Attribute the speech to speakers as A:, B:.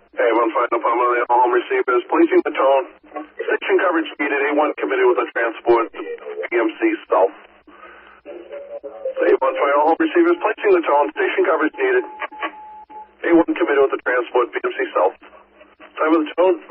A: Hey, one final Palmer, all home receivers, placing the tone. Station coverage needed, A1 committed with a transport to PMC South. Hey, one final home receivers, placing the tone. Station coverage needed. A1 committed with the transport, PMC South. Time of the tone.